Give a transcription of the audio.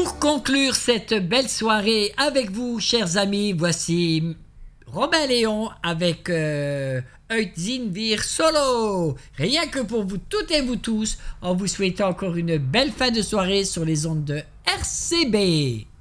Pour conclure cette belle soirée avec vous, chers amis, voici Robin Léon avec Eutzin Wir Solo. Rien que pour vous toutes et vous tous, en vous souhaitant encore une belle fin de soirée sur les ondes de RCB.